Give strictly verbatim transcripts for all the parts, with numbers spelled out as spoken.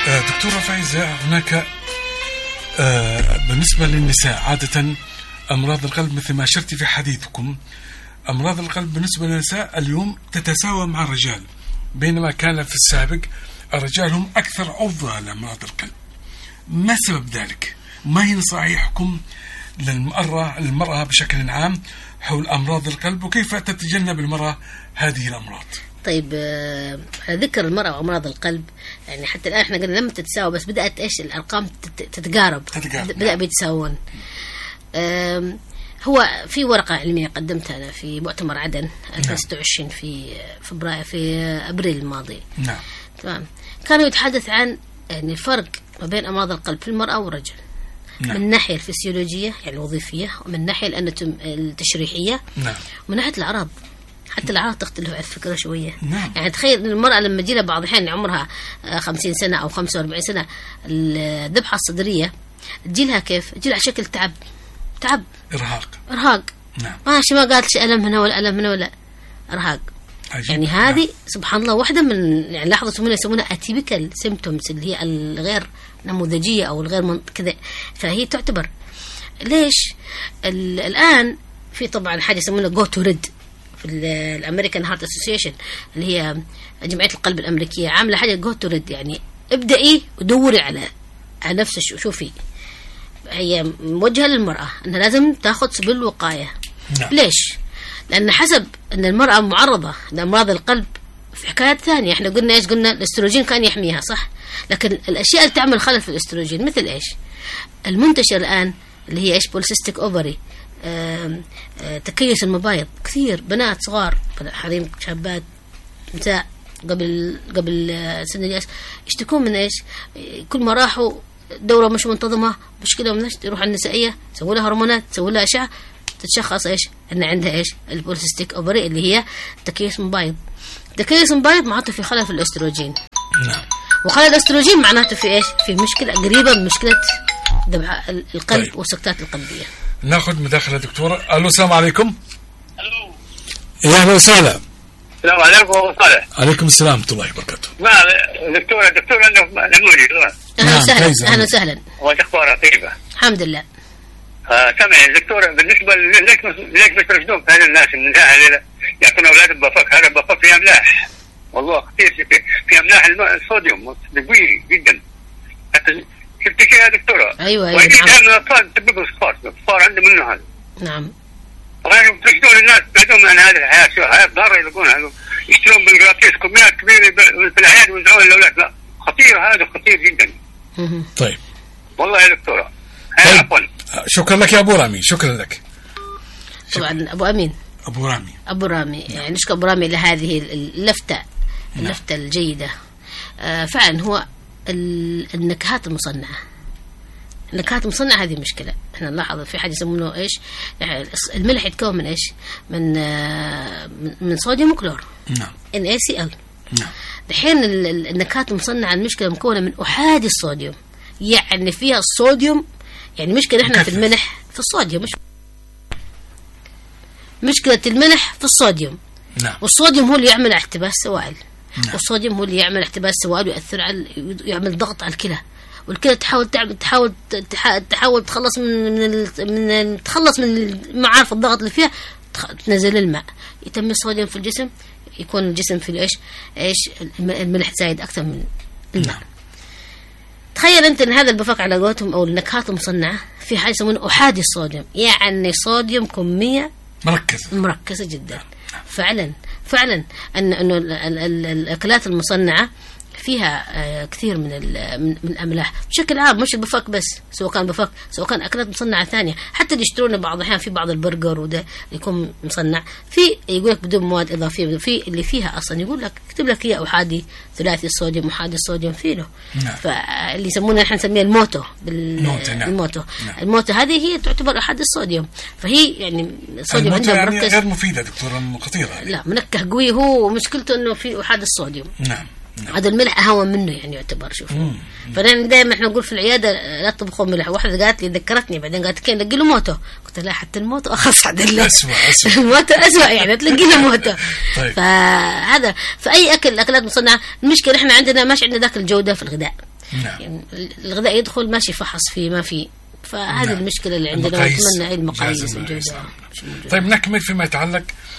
دكتورة فايزة، هناك بالنسبة للنساء عادة أمراض القلب مثل ما أشرت في حديثكم، أمراض القلب بالنسبة للنساء اليوم تتساوى مع الرجال، بينما كان في السابق الرجال هم أكثر عرضة لأمراض القلب. ما سبب ذلك؟ ما هي نصائحكم للمرأة المرأة بشكل عام حول أمراض القلب، وكيف تتجنب المرأة هذه الأمراض؟ طيب، على ذكر المرأة وأمراض القلب، يعني حتى الآن احنا قلنا لم تتساوى، بس بدأت إيش الأرقام تتقارب, تتقارب. بدأ بيتساوون. هو في ورقة علمية قدمتها أنا في مؤتمر عدن ألفين وستة وعشرين في فبراير في أبريل الماضي. نعم. تمام. كانوا يتحدث عن يعني الفرق ما بين أمراض القلب في المرأة والرجل. نعم. من الناحية الفسيولوجية يعني الوظيفية، ومن الناحية التشريحية. نعم. ومن ناحية الأعراض، حتى الأعراض تختلف على الفكرة شوية. نعم. يعني تخيل إن المرأة لما تجي لها بعض الحين عمرها خمسين سنة أو خمسة وأربعين سنة، الذبحة الصدرية تجي لها كيف؟ تجي لها شكل تعب تعب إرهاق إرهاق. نعم. ماشي، ما قالتش ألم هنا ولا ألم هنا ولا إرهاق. عجيب. يعني هذه نعم. سبحان الله واحدة من يعني لاحظوا يسمونها يسمونها اتيبيكال سيمبتومز، اللي هي الغير نموذجية أو الغير من كذا، فهي تعتبر ليش الآن في طبعا حاجة يسمونها جو تو ريد في الامريكان هارت اسوسيشن، اللي هي جمعية القلب الأمريكية، عاملة حاجة جو تو ريد، يعني ابدأي ودوري على على نفسك. شوفي، هي موجهة للمرأة أنها لازم تاخذ سبيل الوقاية. نعم. ليش؟ لأن حسب أن المرأة معرضة لأمراض القلب في حكايات ثانية. احنا قلنا ايش؟ قلنا الاستروجين كان يحميها، صح؟ لكن الأشياء اللي تعمل خلل في الاستروجين مثل ايش؟ المنتشر الآن اللي هي ايش؟ بوليسيستيك اوفري، تكيس المبايض. كثير بنات صغار، حريم، شابات، نساء قبل قبل سن الياس يشتكون من ايش؟ كل ما راحوا دورة مش منتظمة، مشكلة من ايش؟ يروح على النسائية، يسووا لها هرمونات، يسووا لها أشعة، تتشخص ايش؟ ان عندها ايش؟ البوليسيستيك اوفري، اللي هي تكيس مبايض. تكيس مبايض معناته في خلل في الاستروجين. نعم. وخلل الاستروجين معناته في ايش؟ في مشكلة قريبة من مشكلة ذبح القلب. طيب. والسكتات القلبية. ناخذ مداخلة دكتورة. الو، السلام عليكم. الو، يا اهلا وسهلا. السلام عليكم وصالح. عليكم السلام ورحمة الله وبركاته. ما دكتورة دكتورة نموذج. اهلا وسهلا. اهلا وسهلا. واخبارها طيبة؟ الحمد لله. آه سمعي دكتورة، بالنسبة ليش ليش بيسترشدون هذا الناس النساء هذول يعطون أولادهم بفك؟ هذا بفك فيه أملاح، والله كثير في أملاح الصوديوم قوي جدا. حتى شفت شيء يا دكتورة؟ أيوة أيوة. ويجي كان الأطفال تسببوا صفار صفار عنده منه هذا. نعم. غير بيسترشدون الناس بعدهم عن هذه الحياة، شو حياة ضارة يلقون هذا، يشترون بالقراطيس كميات كبيرة في العيادة ويوزعون للأولاد. لا، خطير، هذا خطير جدا. طيب. والله يا دكتورة. طيب. شكرا لك يا أبو رامي، شكرا لك. طبعا أبو أمين. أبو رامي. أبو رامي يعني نشكر أبو رامي لهذه اللفتة اللفتة نعم. الجيدة. آه فعلا هو النكهات المصنعة، النكهات المصنعة هذه مشكلة. احنا نلاحظ في حاجة يسمونه ايش؟ الملح يتكون من ايش؟ من آه من صوديوم وكلور. نعم. إن إيه سي إل. نعم. الحين النكهات المصنعة المشكلة مكونة من أحادي الصوديوم، يعني فيها الصوديوم، يعني مشكلة احنا في الملح في الصوديوم، مش مشكلة الملح في الصوديوم. نعم. والصوديوم هو اللي يعمل احتباس سوائل. نعم. والصوديوم هو اللي يعمل احتباس سوائل ويؤثر على، يعمل ضغط على الكلى، والكلى تحاول تعمل تحاول تحاول تخلص من من, من تخلص من معارف الضغط اللي فيها، تنزل الماء، يتم الصوديوم في الجسم، يكون الجسم في ايش ايش الملح زايد اكثر من الماء. نعم. تخيل انت ان هذا البفاق على قولتهم او النكهات المصنعه في حاجه يسمونها احادي الصوديوم، يعني صوديوم كميه مركزه مركزه جدا. فعلا فعلا ان انه الاكلات المصنعه فيها كثير من من الاملاح بشكل عام، مش البفاك بس، سواء كان بفاك سواء كان اكلات مصنعه ثانيه، حتى اللي يشترون بعض الاحيان في بعض البرجر وده يكون مصنع في يقول لك بدون مواد اضافيه، في اللي فيها اصلا يقول لك يكتب لك هي احادي ثلاثي الصوديوم احادي الصوديوم فيه له. نعم. فاللي يسمونها نحن نسميها الموتو بالموتو. نعم. الموتو نعم. الموتو هذه هي تعتبر احادي الصوديوم، فهي يعني الصوديوم عندها يعني مركز غير مفيده دكتور، خطيره. لا منكه قوي هو، ومشكلته انه في احادي الصوديوم. نعم. نعم. هذا الملح أهون منه يعني يعتبر. شوف، فدائما دائما احنا نقول في العياده لا تطبخوا ملح. واحده قالت لي ذكرتني بعدين قالت كين لقي له موتو، قلت لها حتى الموتو اخص عدل اسوء اسوء الموتو اسوء يعني تلاقي له موتو. طيب. فهذا في اي اكل اكلات مصنعه المشكله احنا عندنا ماشي عندنا ذاك الجوده في الغذاء، نعم. يعني الغذاء يدخل ماشي فحص فيه ما في، فهذه نعم. المشكلة اللي عندنا، ونتمنى أي المقاييس موجودة. طيب نكمل فيما يتعلق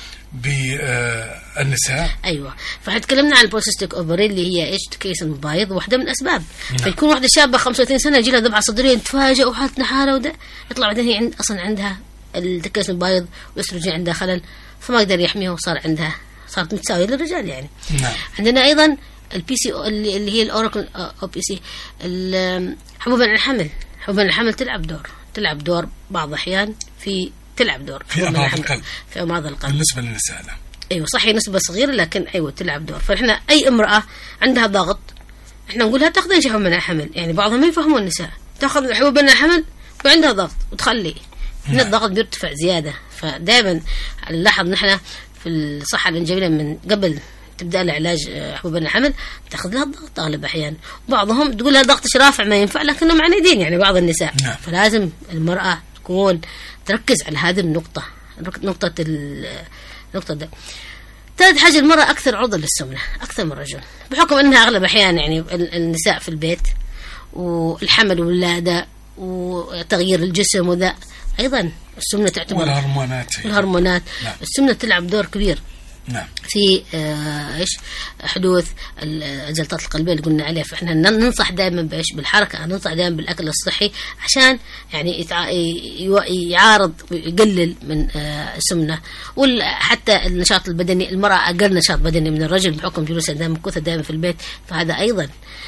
بالنساء. ايوه، فحتكلمنا عن البوليسيستيك اوفري اللي هي ايش؟ تكيس المبايض، واحده من الاسباب. نعم. فيكون واحده شابه خمسة وثلاثين سنه يجي لها ذبحه صدريه، نتفاجئ وحالتنا حاله وده، يطلع بعدين هي عند اصلا عندها التكيس المبايض والاستروجين عندها خلل، فما قدر يحميها وصار عندها صارت متساويه للرجال يعني. نعم. عندنا ايضا البي سي اللي هي الاوراكل او بي سي، حبوب الحمل. حبوب الحمل تلعب دور تلعب دور بعض الاحيان في تلعب دور في امراض القلب في امراض القلب بالنسبه للنساء. لا. ايوه صح، هي نسبه صغيره لكن ايوه تلعب دور. فاحنا اي امراه عندها ضغط احنا نقولها تاخذين حبوب منع حمل، يعني بعضهم ما يفهمون النساء، تاخذ حبوب منع حمل وعندها ضغط وتخلي هنا الضغط بيرتفع زياده. فدائما نلاحظ نحن في الصحه الانجابيه من قبل تبدا العلاج حبوب منع حمل تاخذ لها الضغط اغلب الاحيان، وبعضهم تقول لها ضغطش رافع ما ينفع لكنهم عنيدين يعني بعض النساء. نعم. فلازم المراه تكون تركز على هذه النقطه، نقطه النقطه ده. ثالث حاجة، المرأة أكثر عرضة للسمنة أكثر من الرجل، بحكم أنها أغلب أحيان يعني النساء في البيت والحمل والولادة وتغيير الجسم، وذا أيضا السمنة تعتبر والهرمونات الهرمونات نعم. السمنة تلعب دور كبير نعم. في آه ايش حدوث الجلطات القلبيه اللي قلنا عليها. فاحنا ننصح دائما بايش؟ بالحركه، ننصح دائما بالاكل الصحي عشان يعني يتع... يعارض ويقلل من آه السمنه. وحتى النشاط البدني، المراه اقل نشاط بدني من الرجل بحكم جلوسها دائما كثر دائما في البيت، فهذا ايضا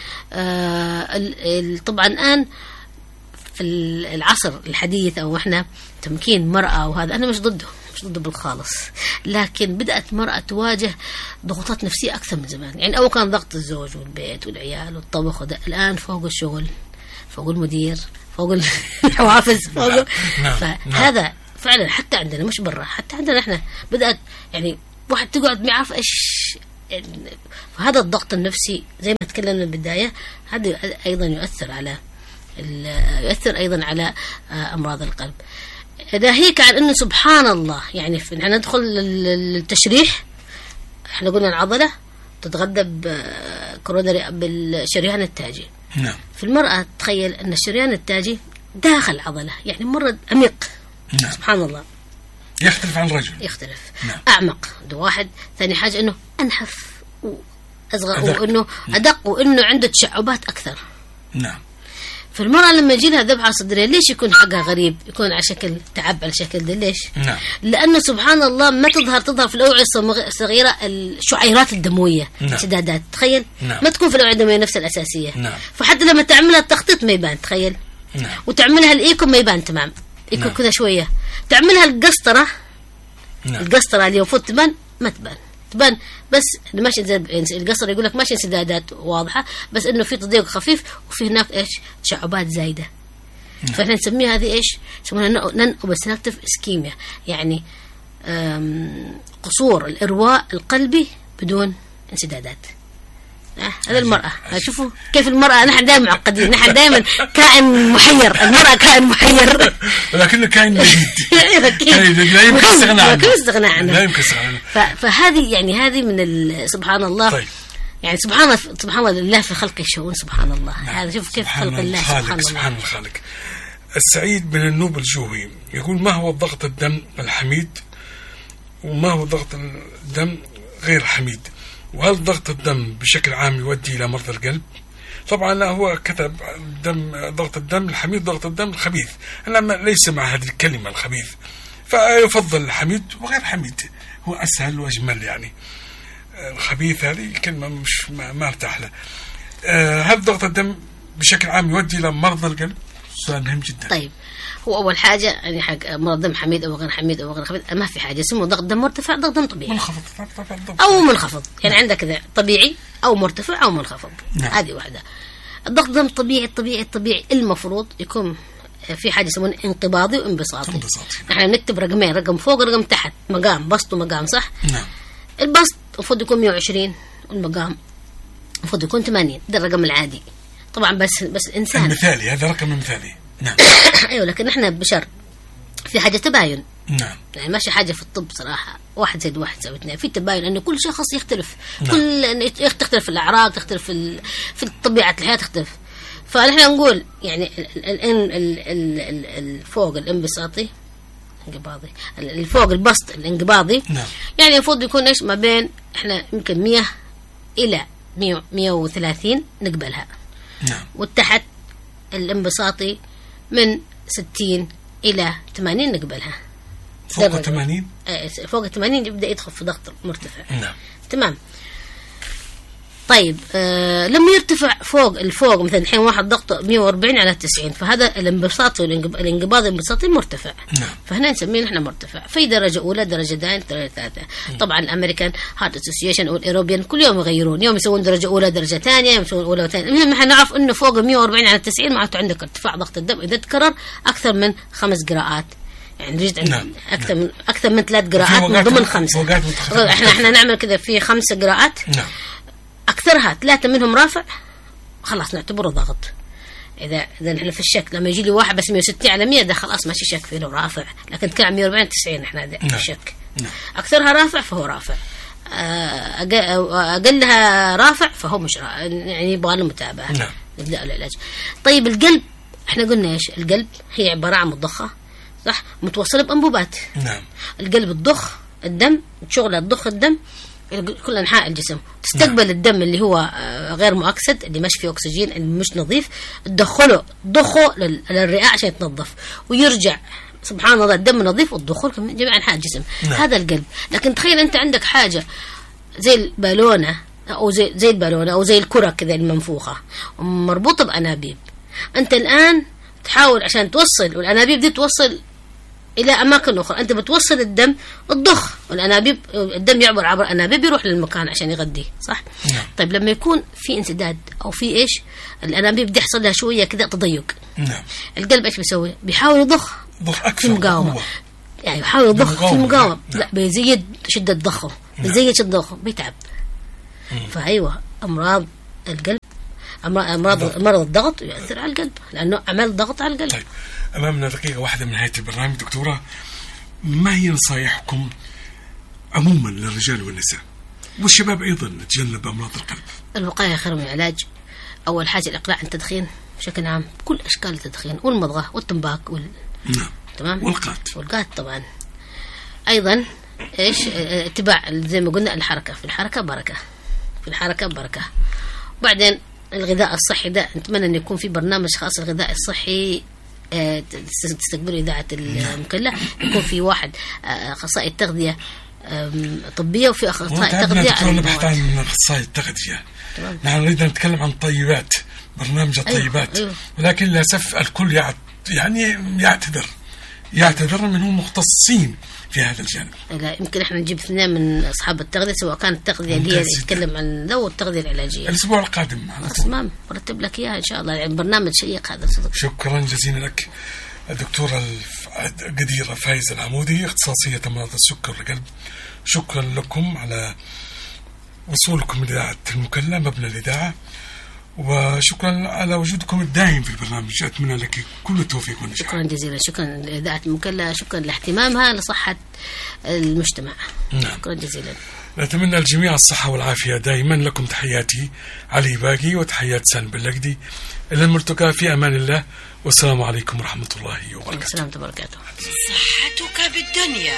آه طبعا الان في العصر الحديث او احنا تمكين مرأة، وهذا انا مش ضده مش ضده بالخالص، لكن بدأت مرأة تواجه ضغوطات نفسية أكثر من زمان. يعني أول كان ضغط الزوج والبيت والعيال والطبخ وده، الآن فوق الشغل، فوق المدير، فوق الحوافز، فوق فهذا فعلا حتى عندنا مش برا، حتى عندنا احنا بدأت يعني واحد تقعد ما يعرف ايش. فهذا الضغط النفسي زي ما تكلمنا بالبداية هذا أيضا يؤثر على يؤثر أيضا على أمراض القلب. ناهيك عن أنه سبحان الله يعني احنا ندخل للتشريح، احنا قلنا العضلة تتغذى بكورونري بالشريان التاجي. نعم. في المرأة تخيل أن الشريان التاجي داخل العضلة، يعني مرة عميق. نعم. سبحان الله. يختلف عن الرجل. يختلف. نعم. أعمق ده واحد. ثاني حاجة أنه أنحف وأصغر وأنه أدق وأنه عنده تشعبات أكثر. نعم. فالمرأة لما يجي لها ذبحة صدرية ليش يكون حقها غريب؟ يكون على شكل تعب على شكل ده ليش؟ نعم. لأنه سبحان الله ما تظهر تظهر في الأوعية الصغيرة الشعيرات الدموية. نعم. انسدادات تخيل. نعم. ما تكون في الأوعية الدموية نفس الأساسية. نعم. فحتى لما تعملها التخطيط ما يبان تخيل. نعم. وتعملها الإيكو ما يبان تمام، إيكو نعم. كذا شوية. تعملها القسطرة. نعم. القسطرة اللي المفروض تبان ما تبان، تبان بس ماشي القصر يقول لك ماشي انسدادات واضحة، بس انه في تضييق خفيف وفي هناك ايش تشعبات زايدة. نعم. فاحنا نسميها هذه ايش؟ يسمونها نون اوبستراكتيف اسكيميا، يعني قصور الارواء القلبي بدون انسدادات. آه هذا المرأة. شوفوا كيف المرأة، نحن دائما معقدين، نحن دائما كائن محير، المرأة كائن محير ولكنه كائن مجيد لا يمكن الاستغناء عنه، لا يمكن الاستغناء عنه. فهذه يعني هذه من سبحان الله. طيب. يعني سبحان الله سبحان الله لله في خلق الشؤون سبحان الله. نعم. هذا شوف كيف خلق الله سبحان الله. سبحان الخالق. السعيد بن النوب الجوهي يقول: ما هو ضغط الدم الحميد وما هو ضغط الدم غير حميد؟ وهل ضغط الدم بشكل عام يؤدي إلى مرض القلب؟ طبعا هو كتب دم ضغط الدم الحميد ضغط الدم الخبيث، أنا ليس مع هذه الكلمة الخبيث، فيفضل الحميد وغير حميد، هو أسهل وأجمل. يعني الخبيث هذه كلمة مش ما, ما ارتاح له. هل ضغط الدم بشكل عام يؤدي إلى مرض القلب؟ سؤال مهم جدا. طيب هو أول حاجة يعني حق مرض دم حميد أو غير حميد أو غير خبيث ما في حاجة اسمه ضغط دم مرتفع ضغط دم طبيعي منخفض أو منخفض. يعني عندك ذا طبيعي أو مرتفع أو منخفض. نعم. هذه واحدة. الضغط دم طبيعي الطبيعي الطبيعي المفروض يكون في حاجة يسمونه انقباضي وانبساطي. نحن نكتب رقمين، رقم فوق رقم تحت، مقام بسط ومقام صح؟ نعم. البسط المفروض يكون مئة وعشرين والمقام المفروض يكون ثمانين، ده الرقم العادي طبعا. بس بس الإنسان المثالي، هذا رقم المثالي. نعم. أيوة لكن نحن بشر في حاجة تباين. نعم. يعني ماشي حاجة في الطب صراحة واحد زائد واحد يساوي اثنين، في تباين أنه كل شخص يختلف. نعم. كل تختلف الأعراض، تختلف في في طبيعة الحياة تختلف. فنحن نقول يعني الفوق الانبساطي انقباضي، الفوق البسط الانقباضي نعم. يعني المفروض يكون ايش ما بين احنا يمكن مية الى مية وثلاثين نقبلها. نعم. والتحت الانبساطي من ستين الى ثمانين نقبلها. فوق ثمانين فوق ثمانين يبدا يدخل في ضغط مرتفع. نعم. تمام. طيب آه لما يرتفع فوق الفوق مثلا الحين واحد ضغطه مية وأربعين على تسعين، فهذا الانبساطي والانقباض الانبساطي مرتفع. نعم. فهنا نسميه نحن مرتفع. في درجه اولى، درجه ثانيه، درجه ثالثه. طبعا الامريكان هارت اسوسيشن والاوروبيان كل يوم يغيرون، يوم يسوون درجه اولى درجه ثانيه، يوم يسوون اولى وثانيه. المهم نحن نعرف انه فوق مية وأربعين على تسعين معناته عندك ارتفاع ضغط الدم اذا تكرر اكثر من خمس قراءات، يعني رجعت نعم. اكثر نعم. من اكثر من ثلاث قراءات من ضمن خمسه. احنا احنا نعمل كذا في خمس قراءات. نعم. أكثرها ثلاثة منهم رافع خلاص نعتبره ضغط. إذا إذا نحن في الشك لما يجي لي واحد بس مية وستين على مية ده خلاص ماشي شك فيه، لو رافع. لكن كان مية وأربعين تسعين إحنا في نعم. الشك. نعم. أكثرها رافع فهو رافع، أقلها رافع فهو مش رافع، يعني يبغى له متابعة. نعم. نبدأ العلاج. طيب القلب إحنا قلنا إيش؟ القلب هي عبارة عن مضخة صح متوصلة بأنبوبات. نعم. القلب تضخ الدم، شغلها تضخ الدم كل أنحاء الجسم، تستقبل نعم. الدم اللي هو غير مؤكسد اللي مش فيه أكسجين اللي مش نظيف، تدخله تضخه للرئة عشان يتنظف ويرجع سبحان الله الدم نظيف وتدخله من جميع أنحاء الجسم. نعم. هذا القلب. لكن تخيل أنت عندك حاجة زي البالونة أو زي زي البالونة أو زي الكرة كذا المنفوخة مربوطة بأنابيب. أنت الآن تحاول عشان توصل، والأنابيب دي توصل إلى أماكن أخرى، أنت بتوصل الدم الضخ والأنابيب، الدم يعبر عبر أنابيب يروح للمكان عشان يغذيه صح؟ نعم. طيب لما يكون في انسداد أو في إيش الأنابيب دي يحصل لها شوية كذا تضيق. نعم. القلب إيش بيسوي؟ بيحاول يضخ ضخ أكثر في مقاومة، يعني يحاول يضخ في مقاومة. نعم. لا بيزيد شدة ضخه. نعم. بيزيد شدة ضخه بيتعب. مم. فأيوة أمراض القلب أمراض مرض الضغط يؤثر على القلب لأنه عمل ضغط على القلب. طيب أمامنا دقيقة واحدة من نهاية البرنامج دكتورة، ما هي نصائحكم عموما للرجال والنساء والشباب أيضا نتجنب أمراض القلب؟ الوقاية خير من العلاج. أول حاجة الإقلاع عن التدخين بشكل عام، كل أشكال التدخين والمضغة والتنباك وال... نعم. تمام. والقات والقات طبعا. أيضا إيش اتباع زي ما قلنا الحركة، في الحركة بركة، في الحركة بركة. وبعدين الغذاء الصحي ده نتمنى أن يكون في برنامج خاص الغذاء الصحي تستقبل إذاعة المكلا، يكون في واحد أخصائي التغذية طبية وفي أخصائي تغذية. دكتور نبحث عن أخصائي التغذية. نحن نريد أن نتكلم عن الطيبات، برنامج الطيبات. أيوه. أيوه. ولكن للأسف الكل يعني يعتذر يعتذر منهم مختصين في هذا الجانب. لا يمكن احنا نجيب اثنين من اصحاب التغذيه، سواء كانت التغذيه اللي هي تتكلم عن ذو التغذيه العلاجيه. الاسبوع القادم تمام مرتب لك اياها ان شاء الله، يعني برنامج شيق هذا صدق. شكرا جزيلا لك الدكتوره القديره فايزه العمودي، اختصاصيه امراض السكر والقلب. شكرا لكم على وصولكم الى اذاعه المكلا مبنى الاذاعه، وشكرا على وجودكم الدائم في البرنامج. أتمنى لك كل التوفيق والنجاح. شكرا جزيلا. شكرا لإذاعة المكلا، شكرا لاهتمامها لصحة المجتمع. نعم. شكرا جزيلا. نتمنى الجميع الصحة والعافية دائما. لكم تحياتي علي باقي وتحيات سالم بلقدي. إلى الملتقى في أمان الله، والسلام عليكم ورحمة الله وبركاته. السلام وبركاته. صحتك بالدنيا.